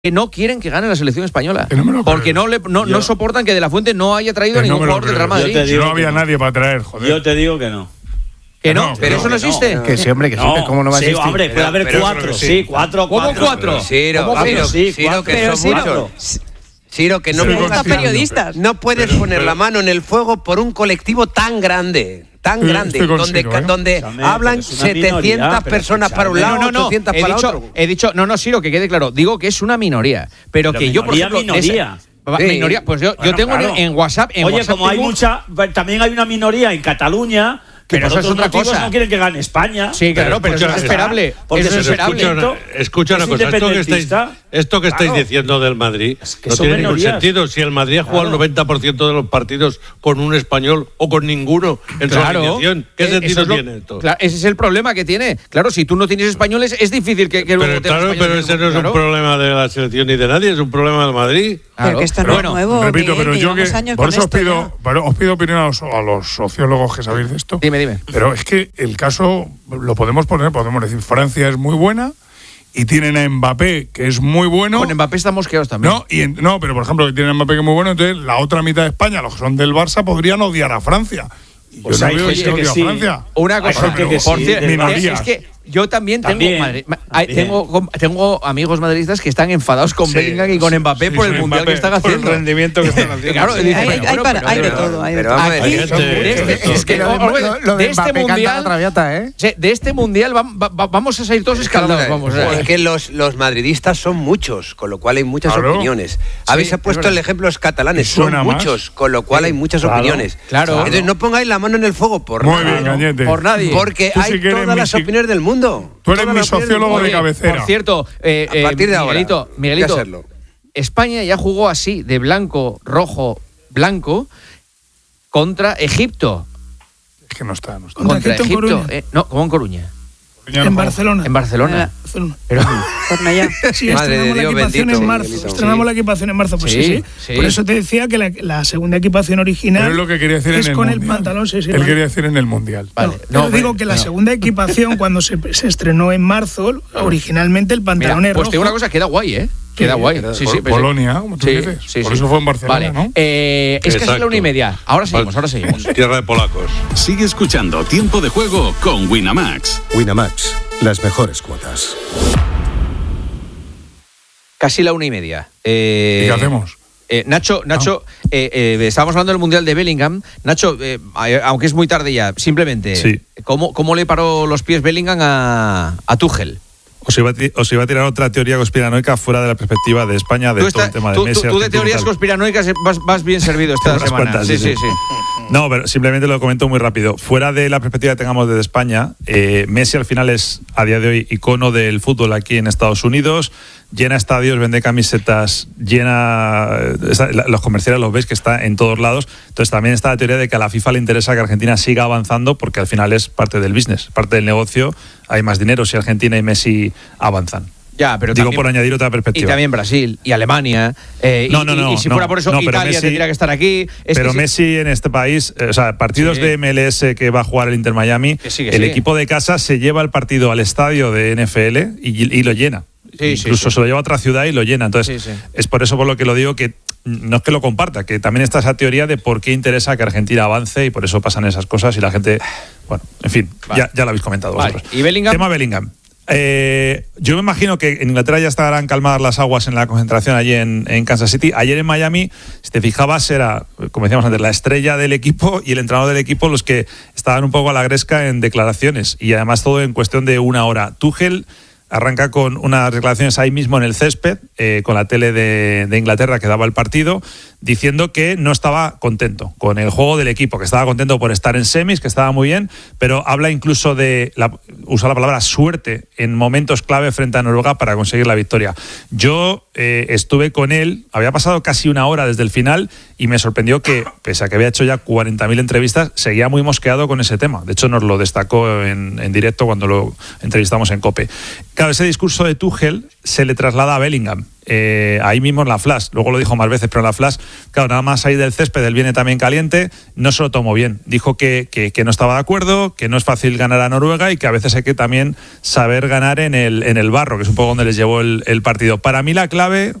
que no quieren que gane la selección española. Porque no soportan que De La Fuente no haya traído a ningún jugador del Real Madrid. No había nadie para traer, joder. Yo te digo que no. Que no, pero eso no existe. Que sí, hombre, que sí, ¿cómo no va a existir? Sí, hombre, puede haber cuatro, sí, cuatro. ¿Cómo cuatro? Ciro, que son muchos. Ciro, que no pongas periodistas. No puedes poner la mano en el fuego por un colectivo tan grande, donde hablan 700 personas para un lado, 800 para otro. He dicho, Ciro, que quede claro, digo que es una minoría, pero que yo, por ejemplo, minoría, pues yo tengo en WhatsApp. Oye, como hay mucha, también hay una minoría en Cataluña. Pero eso es otra cosa. No quieren que gane España. Sí, claro, pero eso es esperable. Porque eso es esperable. Escucha una cosa. Esto que estáis diciendo del Madrid no tiene ningún sentido. Si el Madrid ha jugado el 90% de los partidos con un español o con ninguno en su alineación, ¿qué sentido tiene esto? Claro, ese es el problema que tiene. Claro, si tú no tienes españoles, es difícil que luego tengas. Pero ese no es un problema de la selección ni de nadie, es un problema del Madrid. Pero que esto no es nuevo. Repito, pero yo que por eso os pido opinión a los sociólogos que sabéis de esto. Dime. Pero es que el caso lo podemos decir, Francia es muy buena y tienen a Mbappé, que es muy bueno. Con Mbappé estamos quedados también. Pero por ejemplo, que tienen a Mbappé, que es muy bueno, entonces la otra mitad de España, los que son del Barça, podrían odiar a Francia. Y pues yo no veo que odia a Francia. Una cosa, minorías. Es que yo también tengo amigos madridistas que están enfadados con Bellingham y con Mbappé por el mundial que están haciendo. Por el rendimiento que están haciendo. Claro, hay de todo. De este mundial vamos a salir todos escaldados. Es que los madridistas son muchos, con lo cual hay muchas opiniones. Habéis puesto el ejemplo los catalanes, son muchos, con lo cual hay muchas opiniones. Claro. Entonces no pongáis la mano en el fuego por nadie. Porque hay todas las opiniones del mundo. Tú eres mi sociólogo de cabecera. Por cierto, a partir de Miguelito, España ya jugó así, de blanco, rojo, blanco, contra Egipto. Es que no está. Contra Egipto. No, como en Coruña. En Barcelona. En Barcelona. Pero sí, estrenamos la equipación en marzo. Pues sí. Por eso te decía que la segunda equipación original. Pero es lo que quería decir es en el con mundial. el pantalón. Él quería decir en el mundial. Digo que la segunda equipación, cuando se estrenó en marzo, originalmente el pantalón es rojo. Pues te digo una cosa, queda guay, ¿eh? Queda guay. Polonia, como tú dices. Por eso fue en Barcelona, ¿no? Es casi la 1:30. Ahora seguimos. Tierra de polacos. Sigue escuchando Tiempo de Juego con Winamax. Winamax, las mejores cuotas. Casi la 1:30. ¿Y qué hacemos? Nacho, estábamos hablando del Mundial de Bellingham. Nacho, aunque es muy tarde ya, simplemente, ¿cómo le paró los pies Bellingham a Tuchel? Os iba a tirar otra teoría conspiranoica fuera de la perspectiva de España, de todo el tema de Messi. Tú de teorías conspiranoicas vas bien servido esta semana. Cuantas, sí. No, pero simplemente lo comento muy rápido. Fuera de la perspectiva que tengamos desde España, Messi al final es, a día de hoy, icono del fútbol aquí en Estados Unidos. Llena estadios, vende camisetas, los comerciales los veis que está en todos lados. Entonces también está la teoría de que a la FIFA le interesa que Argentina siga avanzando porque al final es parte del business, parte del negocio. Hay más dinero si Argentina y Messi avanzan. Ya, pero digo también, por añadir otra perspectiva. Y también Brasil y Alemania. Y si fuera por eso, Italia Messi, tendría que estar aquí. Pero Messi en este país, partidos de MLS que va a jugar el Inter Miami, el equipo de casa se lleva el partido al estadio de NFL y lo llena. Incluso se lo lleva a otra ciudad y lo llena. Entonces, es por eso por lo que lo digo, que no es que lo comparta, que también está esa teoría de por qué interesa que Argentina avance y por eso pasan esas cosas y la gente. Bueno, en fin, ya lo habéis comentado vosotros. ¿Y Bellingham? Tema Bellingham. Yo me imagino que en Inglaterra ya estarán calmadas las aguas en la concentración allí en Kansas City. Ayer en Miami, si te fijabas, era, como decíamos antes, la estrella del equipo y el entrenador del equipo los que estaban un poco a la gresca en declaraciones y además todo en cuestión de una hora. Tuchel arranca con unas declaraciones ahí mismo en el césped, con la tele de Inglaterra que daba el partido, diciendo que no estaba contento con el juego del equipo, que estaba contento por estar en semis, que estaba muy bien, pero habla incluso de usa la palabra suerte en momentos clave frente a Noruega para conseguir la victoria. Yo estuve con él, había pasado casi una hora desde el final y me sorprendió que, pese a que había hecho ya 40.000 entrevistas, seguía muy mosqueado con ese tema. De hecho, nos lo destacó en directo cuando lo entrevistamos en COPE. Claro, ese discurso de Tuchel se le traslada a Bellingham. ahí mismo en la Flash, luego lo dijo más veces, pero en la Flash, claro, nada más salir del césped, él viene también caliente, no se lo tomó bien. Dijo que no estaba de acuerdo, que no es fácil ganar a Noruega y que a veces hay que también saber ganar en el barro, que es un poco donde les llevó el partido. Para mí la clave,